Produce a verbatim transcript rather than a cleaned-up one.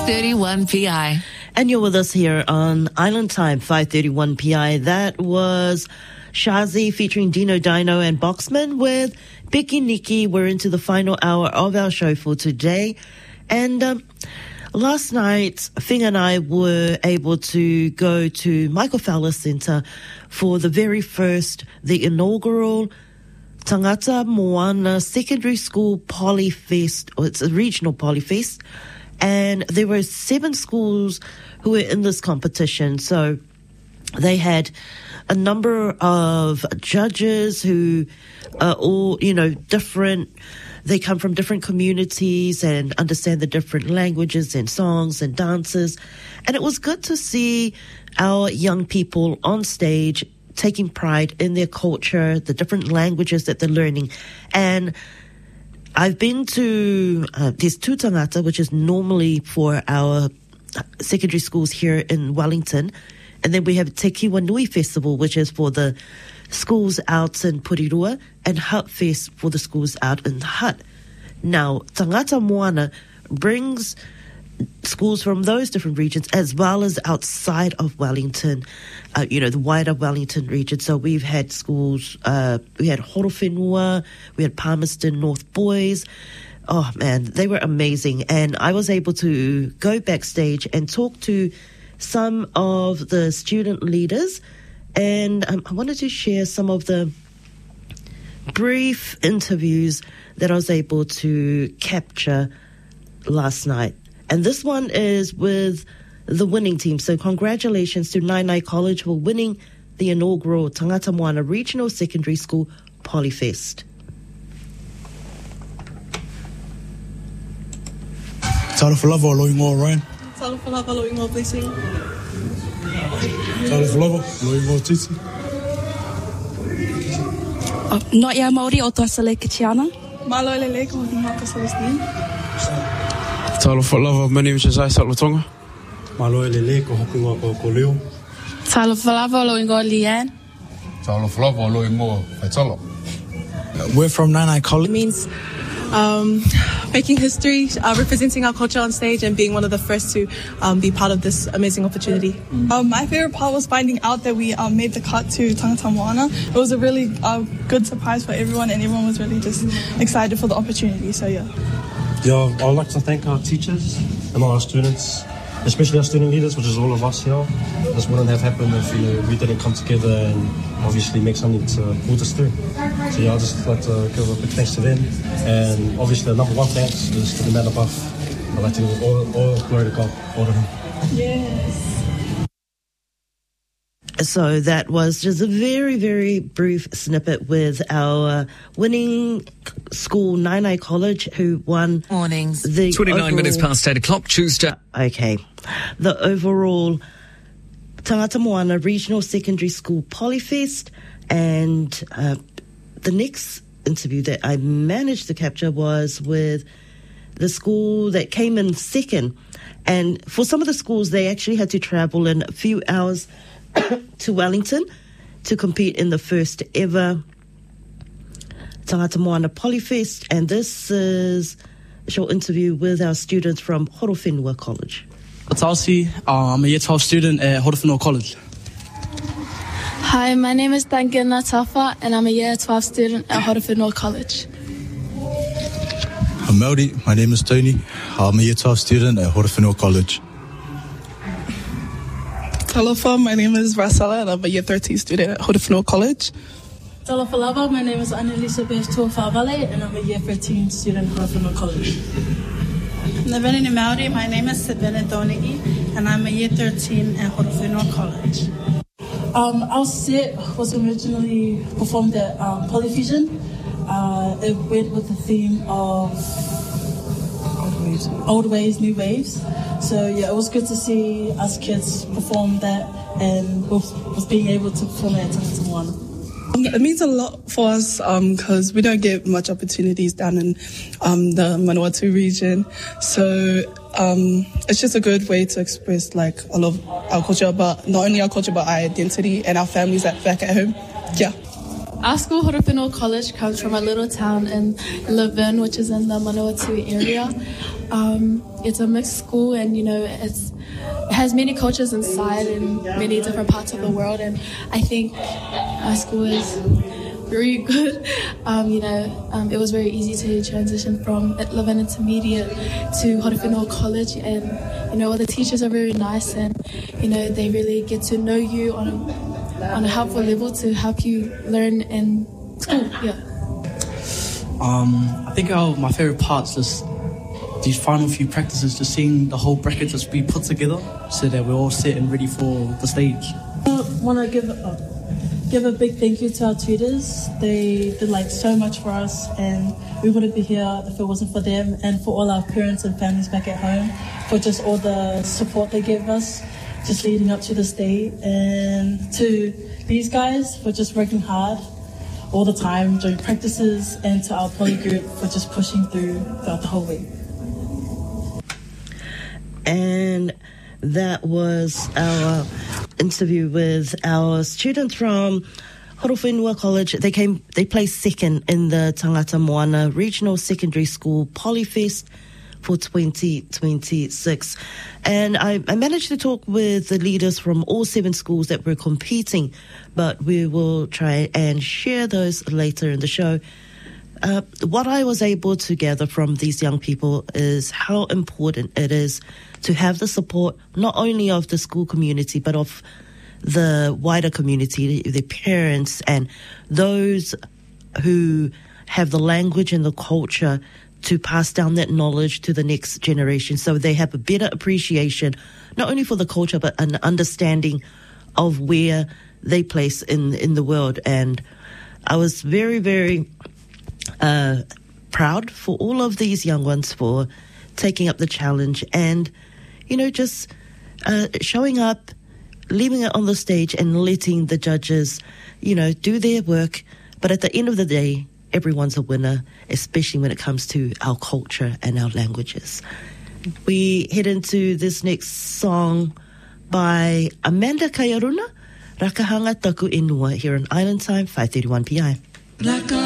thirty-one P I. And you're with us here on Island Time, five thirty-one P I. That was Shazi featuring Dino Dino and Boxman with Becky Nikki. We're into the final hour of our show for today. And um, last night, Fing and I were able to go to Michael Fowler Centre for the very first, the inaugural Tangata Moana Secondary School Polyfest, or it's a regional Polyfest. And there were seven schools who were in this competition. So they had a number of judges who are all, you know, different. They come from different communities and understand the different languages and songs and dances. And it was good to see our young people on stage taking pride in their culture, the different languages that they're learning. And I've been to, uh, there's two tangata, which is normally for our secondary schools here in Wellington. And then we have Te Kiwanui Festival, which is for the schools out in Porirua, and Hut Fest for the schools out in Hut. Now, Tangata Moana brings schools from those different regions as well as outside of Wellington, uh, you know, the wider Wellington region. So we've had schools, uh, we had Horowhenua, we had Palmerston North Boys. Oh man, they were amazing. And I was able to go backstage and talk to some of the student leaders. And um, I wanted to share some of the brief interviews that I was able to capture last night. And this one is with the winning team. So congratulations to Nainai College for winning the inaugural Tangata Moana Regional Secondary School Polyfest. Talafalava lo ingo Ryan. Talafalava lo ingo Blessing. Talafalava lo ingo Titi. Noia Maori o Tuasale Kitiana. Malo Lele ko Himaka Celestine. Talafalava, my name is Josiah Satlatonga. Malo Lele ko Hopinga ko Koleo. Talafalava lo ingo Leanne. Talafalava lo ingo Fatalo. We're from Nainai College. It means um, making history, uh, representing our culture on stage, and being one of the first to um, be part of this amazing opportunity. Um, my favorite part was finding out that we um, made the cut to Tangata Moana. It was a really uh, good surprise for everyone, and everyone was really just excited for the opportunity. So yeah. Yeah, I would like to thank our teachers and all our students, especially our student leaders, which is all of us here. This wouldn't have happened if you know, we didn't come together and obviously make something to pull us through. So yeah, I'd just like to give a big thanks to them. And obviously the number one thanks is to the man above. I'd like to give all, all glory to God, all to him. Yes. So that was just a very, very brief snippet with our winning school, Nainai College, who won Mornings. the twenty-nine overall, minutes past eight o'clock, Tuesday. Okay. The overall Tangata Moana Regional Secondary School Polyfest. And uh, the next interview that I managed to capture was with the school that came in second. And for some of the schools, they actually had to travel in a few hours to Wellington to compete in the first ever Tangata Moana Polyfest. And this is a short interview with our students from Horowhenua College. Talsi, uh, I'm a year twelve student at Horowhenua College. Hi, my name is Tangina Tafa, and I'm a year twelve student at Horowhenua College. I'm Melody, my name is Tony. I'm a year twelve student at Horowhenua College. Talofa, my name is Rasala, and I'm a year thirteen student at Horowhenua College. Talafalava, my name is Annalisa Bestuafavale, and I'm a year thirteen student at Horowhenua College. Naveni Maori, my name is Sabina Donegi, and I'm a year thirteen at Horowhenua College. Um, our set was originally performed at um, Polyfusion. Uh, it went with the theme of old waves. old ways, new waves. So yeah, it was good to see us kids perform that, and was, was being able to perform it at Tangata Moana. It means a lot for us because um, we don't get much opportunities down in um, the Manawatu region. So um, it's just a good way to express like all of our culture, but not only our culture, but our identity and our families at, back at home. Yeah. Our school, Horowhenua College, comes from a little town in Laverne, which is in the Manawatu area. Um, it's a mixed school, and you know, it's, it has many cultures inside in many different parts of the world. And I think our school is very good. Um, you know, um, it was very easy to transition from Levin Intermediate to Horowhenua College, and you know, all the teachers are very nice, and you know, they really get to know you on a on a helpful level to help you learn in school. Yeah. Um, I think our, my favorite part's just these final few practices, just seeing the whole bracket just be put together so that we're all set and ready for the stage. I want to give a, give a big thank you to our tutors. They did like so much for us, and we wouldn't be here if it wasn't for them, and for all our parents and families back at home for just all the support they gave us just leading up to this day, and to these guys for just working hard all the time during practices, and to our poly group for just pushing through throughout the whole week. And that was our interview with our students from Horowhenua College. They came, they placed second in the Tangata Moana Regional Secondary School Polyfest for twenty twenty-six. And I, I managed to talk with the leaders from all seven schools that were competing, but we will try and share those later in the show. Uh, what I was able to gather from these young people is how important it is to have the support not only of the school community but of the wider community, the parents and those who have the language and the culture to pass down that knowledge to the next generation, so they have a better appreciation not only for the culture but an understanding of where they place in in the world. And I was very, very uh, proud for all of these young ones for taking up the challenge and, you know, just uh, showing up, leaving it on the stage and letting the judges, you know, do their work. But at the end of the day, everyone's a winner, especially when it comes to our culture and our languages. We head into this next song by Amanda Kaiaruna, Rakahanga Taku Inua, here on Island Time, five thirty-one p.m.